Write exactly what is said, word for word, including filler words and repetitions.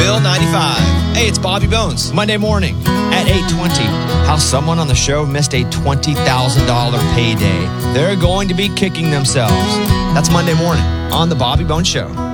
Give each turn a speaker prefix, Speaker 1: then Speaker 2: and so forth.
Speaker 1: Bill ninety-five. Hey, it's Bobby Bones. Monday morning at eight twenty. How someone on the show missed a twenty thousand dollars payday. They're going to be kicking themselves. That's Monday morning on The Bobby Bones Show.